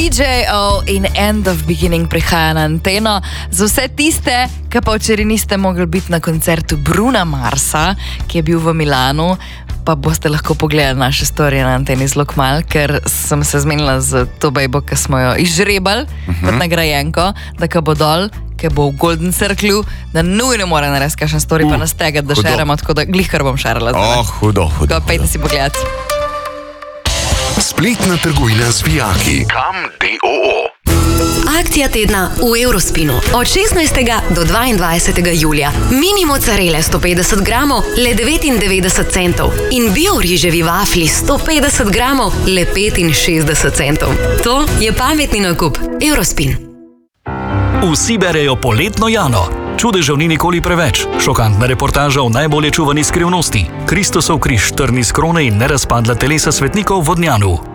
DJ-ov in End of Beginning prihaja na anteno. Za vse tiste, ki pa včeraj niste mogli biti na koncertu Bruna Marsa, ki je bil v Milanu, pa boste lahko pogledali naše storije na anteni zelo kmalu, ker sem se zmenila z to bejbo, ki smo jo izžrebali kot nagrajenko, da ko bo dol, ki bo v Golden Circlu, da nujno mora narediti kakšen story, pa nas tega, da šeramo, tako da glihkar bom šerala. Hudo. Pejte si pogledati. Spletna trgovina z vijaki. Kam.do. Akcija tedna v Eurospinu. Od 16. do 22. julija. Mini mozzarele 150 gramov, le 99 centov. In bio riževi vafli 150 gramov, le 65 centov. To je pametni nakup. Eurospin. Vsi berejo poletno Jano. Čudežev ni nikoli preveč. Šokantna reportaža o najbolje čuvani skrivnosti. Kristusov križ, trn iz krone in nerazpadla telesa svetnikov v Vodnjanu.